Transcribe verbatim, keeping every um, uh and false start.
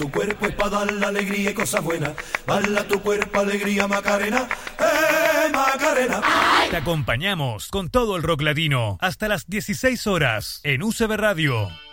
Tu cuerpo es para dar la alegría y cosas buenas. Bala tu cuerpo, alegría, Macarena. ¡Eh, Macarena! Te acompañamos con todo el rock latino hasta las dieciséis horas en U C B Radio.